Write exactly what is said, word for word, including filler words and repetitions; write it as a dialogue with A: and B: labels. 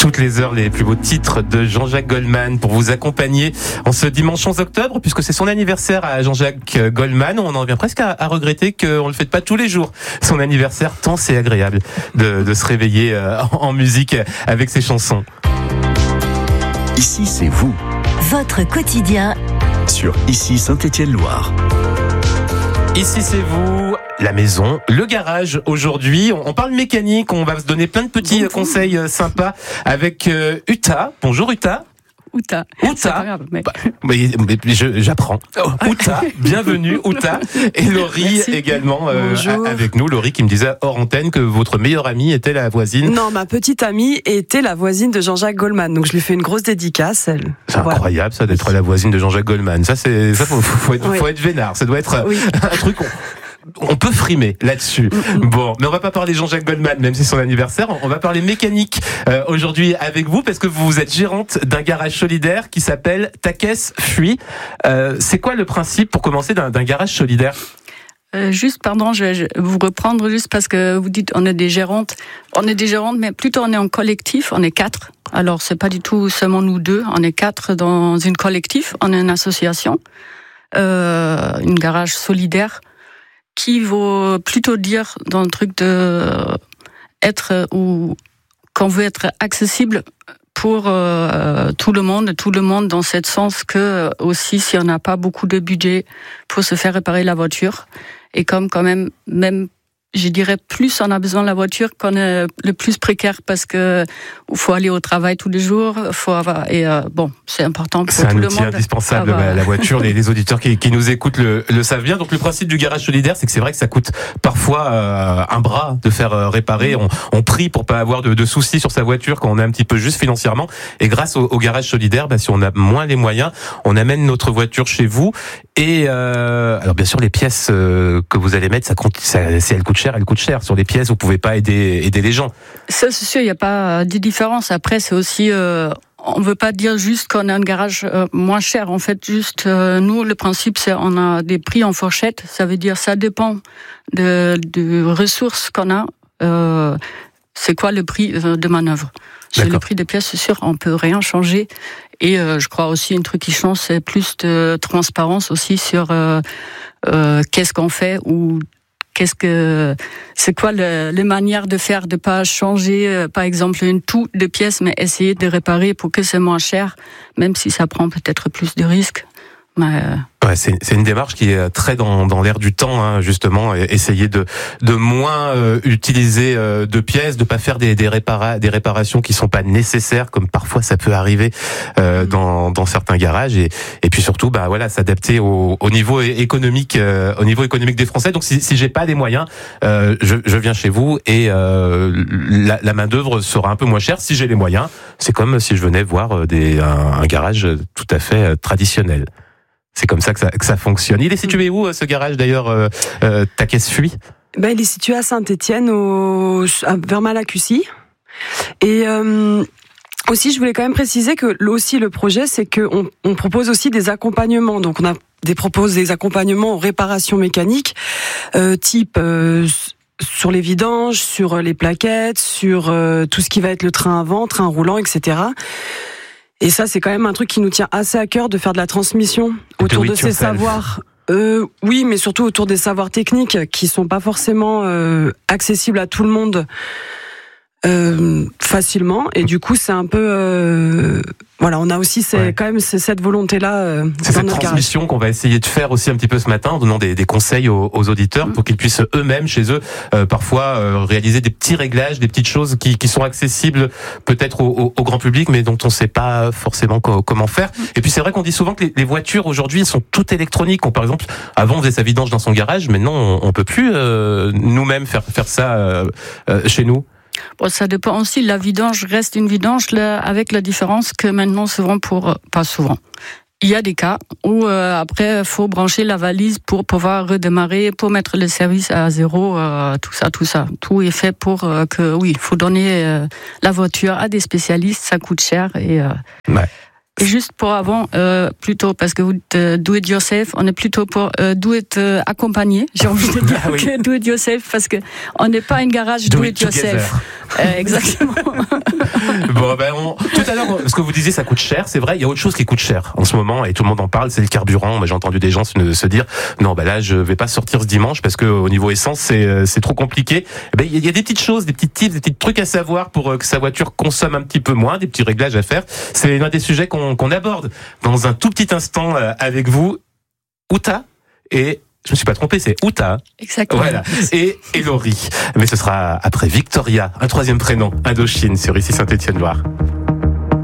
A: toutes les heures les plus beaux titres de Jean-Jacques Goldman pour vous accompagner en ce dimanche onze octobre, puisque c'est son anniversaire à Jean-Jacques Goldman. On en vient presque à, à regretter qu'on ne le fête pas tous les jours, son anniversaire, tant c'est agréable de, de se réveiller en, en musique avec ses chansons.
B: Ici, c'est vous.
C: Votre quotidien
B: Sur Ici Saint-Étienne-Loire.
A: Ici c'est vous, la maison, le garage. Aujourd'hui, on parle mécanique, on va se donner plein de petits Bonjour. conseils sympas avec euh, Uta. Bonjour Uta.
D: Uta.
A: Uta.
D: Grave, mais...
A: Bah, mais, mais je, j'apprends. Oh, Uta, bienvenue Uta. Et Laurie Merci. également euh, avec nous. Laurie qui me disait hors antenne que votre meilleure amie était la voisine.
E: Non, ma petite amie était la voisine de Jean-Jacques Goldman. Donc je lui fais une grosse dédicace. Elle...
A: C'est voilà. incroyable ça d'être la voisine de Jean-Jacques Goldman. Ça, c'est, ça faut, faut, être, oui. faut être vénard. Ça doit être oui. un truc... On... On peut frimer là-dessus. Mm-hmm. Bon, mais on va pas parler Jean-Jacques Goldman, même si c'est son anniversaire. On va parler mécanique euh, aujourd'hui avec vous, parce que vous êtes gérante d'un garage solidaire qui s'appelle Ta Caisse Fuit. Euh, c'est quoi le principe, pour commencer, d'un, d'un garage solidaire ?
D: Euh, juste, pardon, je vais vous reprendre juste parce que vous dites on est des gérantes. On est des gérantes, mais plutôt on est en collectif, on est quatre. Alors, c'est pas du tout seulement nous deux, on est quatre dans une collectif, on est une association, euh, une garage solidaire, qui vaut plutôt dire dans le truc de être ou qu'on veut être accessible pour euh, tout le monde, tout le monde dans ce sens que aussi si on n'a pas beaucoup de budget pour se faire réparer la voiture, et comme quand même même je dirais plus on a besoin de la voiture qu'on est le plus précaire, parce que il faut aller au travail tous les jours, faut avoir, et euh, bon, c'est important pour
A: c'est
D: tout le monde.
A: C'est un outil indispensable,
D: avoir...
A: la voiture. les, les auditeurs qui, qui nous écoutent le, le savent bien. Donc le principe du garage solidaire, c'est que c'est vrai que ça coûte parfois euh, un bras de faire euh, réparer. On, on prie pour pas avoir de, de soucis sur sa voiture quand on est un petit peu juste financièrement. Et grâce au, au garage solidaire, bah, si on a moins les moyens, on amène notre voiture chez vous. Et euh, alors bien sûr, les pièces euh, que vous allez mettre, ça compte. Ça, si elles coûtent cher, elles coûtent cher. Sur les pièces, vous pouvez pas aider aider les gens.
D: Ça, c'est sûr, il y a pas de différence. Après, c'est aussi, euh, on veut pas dire juste qu'on a un garage euh, moins cher. En fait, juste euh, nous, le principe, c'est on a des prix en fourchette. Ça veut dire ça dépend de de ressources qu'on a. Euh, c'est quoi le prix de manœuvre? C'est le prix des pièces, c'est sûr, on peut rien changer. Et euh, je crois aussi un truc qui change, c'est plus de transparence aussi sur euh, euh, qu'est-ce qu'on fait, ou qu'est-ce que c'est quoi le, les manières de faire, de pas changer euh, par exemple une toux de pièces, mais essayer de réparer pour que c'est moins cher, même si ça prend peut-être plus de risques. Mais euh...
A: Ouais, c'est, c'est une démarche qui est très dans, dans l'air du temps, hein, justement, essayer de, de moins euh, utiliser euh, de pièces, de pas faire des, des, répara- des réparations qui sont pas nécessaires, comme parfois ça peut arriver euh, dans, dans certains garages, et, et puis surtout, bah voilà, s'adapter au, au niveau économique, euh, au niveau économique des Français. Donc, si, si j'ai pas les moyens, euh, je, je viens chez vous, et euh, la, la main d'œuvre sera un peu moins chère. Si j'ai les moyens, c'est comme si je venais voir des, un, un garage tout à fait traditionnel. C'est comme ça que ça, que ça fonctionne. Il est situé où, ce garage, d'ailleurs, euh, euh, Ta Caisse Fuit ?
E: Ben, il est situé à Saint-Étienne, au, vers Malacussy. Et euh, aussi, je voulais quand même préciser que aussi le projet, c'est qu'on on propose aussi des accompagnements. Donc, on a des propose des accompagnements aux réparations mécaniques, euh, type euh, sur les vidanges, sur les plaquettes, sur euh, tout ce qui va être le train avant, train roulant, et cetera. Et ça, c'est quand même un truc qui nous tient assez à cœur, de faire de la transmission autour de ces savoirs. Euh, oui, mais surtout autour des savoirs techniques qui sont pas forcément euh, accessibles à tout le monde euh, facilement. Et du coup, c'est un peu... Euh, voilà, on a aussi c'est ouais. quand même c'est cette volonté-là euh,
A: c'est
E: dans
A: cette
E: notre
A: transmission
E: garage.
A: Qu'on va essayer de faire aussi un petit peu ce matin, en donnant des, des conseils aux, aux auditeurs, mmh. pour qu'ils puissent eux-mêmes, chez eux, euh, parfois euh, réaliser des petits réglages, des petites choses qui, qui sont accessibles peut-être au, au, au grand public, mais dont on ne sait pas forcément co- comment faire. Mmh. Et puis c'est vrai qu'on dit souvent que les, les voitures aujourd'hui sont toutes électroniques. On, par exemple, avant on faisait sa vidange dans son garage, maintenant on, on peut plus euh, nous-mêmes faire faire ça euh, euh, chez nous.
D: Bon, ça dépend aussi. La vidange reste une vidange, là, avec la différence que maintenant, souvent pour, pas souvent. Il y a des cas où euh, après, faut brancher la valise pour pouvoir redémarrer, pour mettre le service à zéro, euh, tout ça, tout ça. Tout est fait pour euh, que, oui, il faut donner euh, la voiture à des spécialistes, ça coûte cher et. Euh,
A: ouais.
D: Et juste pour avant, euh, plutôt, parce que vous dites euh, do it yourself, on est plutôt pour euh, do it euh, accompagné, j'ai envie de dire, ah oui. que do it yourself, parce que on n'est pas une garage do, do it, it yourself. Euh, exactement.
A: Bon, ben, on, tout à l'heure, ce que vous disiez, ça coûte cher, c'est vrai, il y a autre chose qui coûte cher en ce moment, et tout le monde en parle, c'est le carburant. Moi, j'ai entendu des gens se, se dire, non, ben là, je vais pas sortir ce dimanche, parce que au niveau essence, c'est, c'est trop compliqué. Ben, il y a des petites choses, des petits tips, des petits trucs à savoir pour que sa voiture consomme un petit peu moins, des petits réglages à faire. C'est l'un des sujets qu'on qu'on aborde dans un tout petit instant avec vous, Uta, et je me suis pas trompé, c'est Uta.
D: Exactement.
A: Voilà. Et, et Laurie. Mais ce sera après Victoria, un troisième prénom, Indochine, sur Ici Saint-Étienne-Loire.